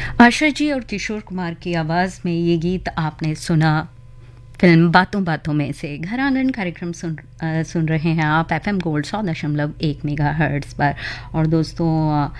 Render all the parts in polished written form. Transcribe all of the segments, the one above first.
आशा जी और किशोर कुमार की आवाज़ में ये गीत आपने सुना फिल्म बातों बातों में से। घर आंगन कार्यक्रम सुन रहे हैं आप एफएम गोल्ड 100.1 मेगाहर्ट्ज़ पर। और दोस्तों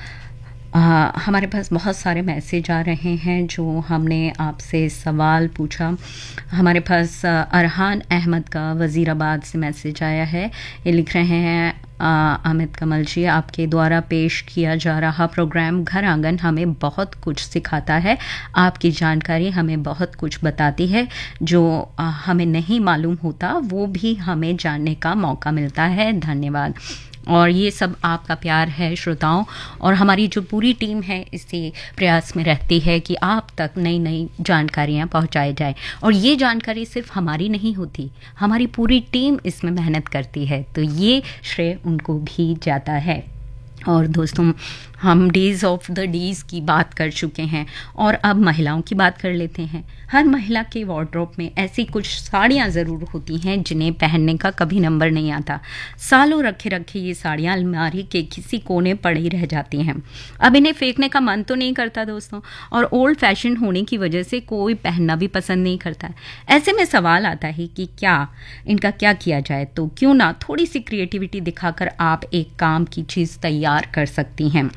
हमारे पास बहुत सारे मैसेज आ रहे हैं जो हमने आपसे सवाल पूछा। हमारे पास अरहान अहमद का वज़ीराबाद से मैसेज आया है। ये लिख रहे हैं अमित कमल जी, आपके द्वारा पेश किया जा रहा प्रोग्राम घर आंगन हमें बहुत कुछ सिखाता है। आपकी जानकारी हमें बहुत कुछ बताती है, जो हमें नहीं मालूम होता वो भी हमें जानने का मौका मिलता है। धन्यवाद। और ये सब आपका प्यार है श्रोताओं, और हमारी जो पूरी टीम है इसी प्रयास में रहती है कि आप तक नई नई जानकारियाँ पहुँचाई जाए। और ये जानकारी सिर्फ हमारी नहीं होती, हमारी पूरी टीम इसमें मेहनत करती है, तो ये श्रेय उनको भी जाता है। और दोस्तों, हम डेज़ ऑफ द डेज़ की बात कर चुके हैं और अब महिलाओं की बात कर लेते हैं। हर महिला के वार्डरोब में ऐसी कुछ साड़ियाँ ज़रूर होती हैं जिन्हें पहनने का कभी नंबर नहीं आता। सालों रखे रखे ये साड़ियाँ अलमारी के किसी कोने पड़ी रह जाती हैं। अब इन्हें फेंकने का मन तो नहीं करता दोस्तों, और ओल्ड फैशन होने की वजह से कोई पहनना भी पसंद नहीं करता। ऐसे में सवाल आता है कि इनका क्या किया जाए। तो क्यों ना थोड़ी सी क्रिएटिविटी दिखाकर आप एक काम की चीज़ तैयार कर सकती हैं।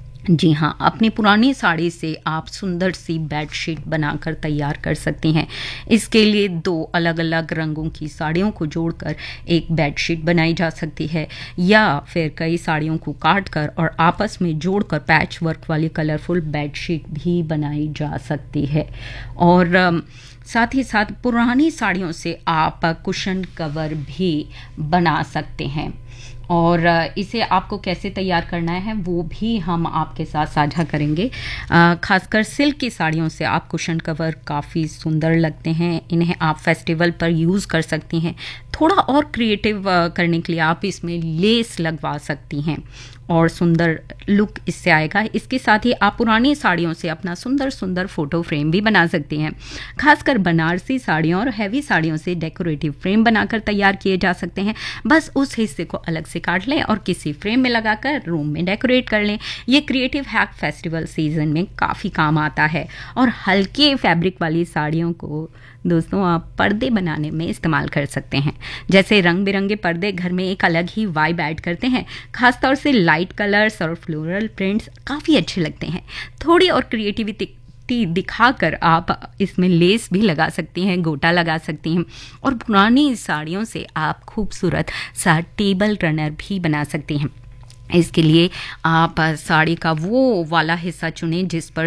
जी हाँ, अपनी पुरानी साड़ी से आप सुंदर सी बेडशीट बनाकर तैयार कर सकती हैं। इसके लिए 2 अलग अलग रंगों की साड़ियों को जोड़कर एक बेडशीट बनाई जा सकती है, या फिर कई साड़ियों को काटकर और आपस में जोड़कर पैच वर्क वाली कलरफुल बेडशीट भी बनाई जा सकती है। और साथ ही साथ पुरानी साड़ियों से आप कुशन कवर भी बना सकते हैं। और इसे आपको कैसे तैयार करना है वो भी हम आपके साथ साझा करेंगे। खासकर सिल्क की साड़ियों से आप कुशन कवर काफ़ी सुंदर लगते हैं। इन्हें आप फेस्टिवल पर यूज़ कर सकती हैं। थोड़ा और क्रिएटिव करने के लिए आप इसमें लेस लगवा सकती हैं और सुंदर लुक इससे आएगा। इसके साथ ही आप पुरानी साड़ियों से अपना सुंदर सुंदर फोटो फ्रेम भी बना सकती हैं। खासकर बनारसी साड़ियों और हैवी साड़ियों से डेकोरेटिव फ्रेम बनाकर तैयार किए जा सकते हैं। बस उस हिस्से को अलग से काट लें और किसी फ्रेम में लगाकर रूम में डेकोरेट कर लें। ये क्रिएटिव हैक फेस्टिवल सीजन में काफ़ी काम आता है। और हल्के फैब्रिक वाली साड़ियों को दोस्तों आप पर्दे बनाने में इस्तेमाल कर सकते हैं। जैसे रंग बिरंगे पर्दे घर में एक अलग ही वाइब ऐड करते हैं। खासतौर से लाइट कलर्स और फ्लोरल प्रिंट्स काफ़ी अच्छे लगते हैं। थोड़ी और क्रिएटिविटी दिखाकर आप इसमें लेस भी लगा सकती हैं, गोटा लगा सकती हैं, और पुरानी साड़ियों से आप खूबसूरत सा टेबल रनर भी बना सकती हैं। इसके लिए आप साड़ी का वो वाला हिस्सा चुनें जिस पर